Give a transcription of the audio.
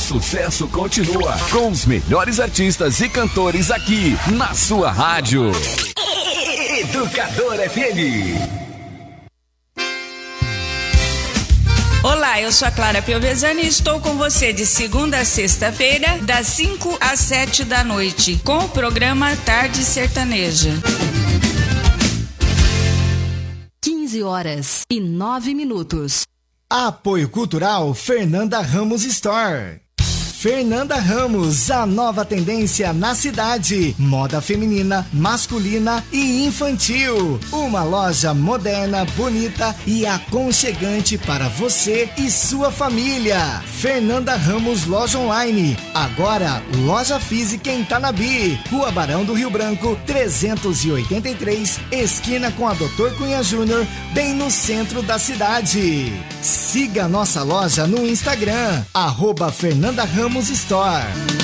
sucesso continua com os melhores artistas e cantores aqui na sua rádio. Educador FM. Olá, eu sou a Clara Piovesani e estou com você de segunda a sexta-feira, das 5 às 7 da noite, com o programa Tarde Sertaneja. 15h09. Apoio Cultural Fernanda Ramos Store. Fernanda Ramos, a nova tendência na cidade. Moda feminina, masculina e infantil. Uma loja moderna, bonita e aconchegante para você e sua família. Fernanda Ramos Loja Online. Agora, loja física em Tanabi. Rua Barão do Rio Branco, 383, esquina com a Dr. Cunha Júnior, bem no centro da cidade. Siga nossa loja no Instagram, @Fernanda Ramos Store.